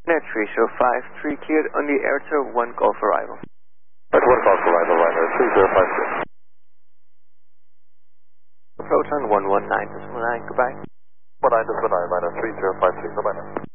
Net 3053 cleared on the Airter 1 Golf arrival. That's 1 Golf arrival, liner 3053. Proton 119.9, goodbye. 19.9, liner 3053, goodbye now.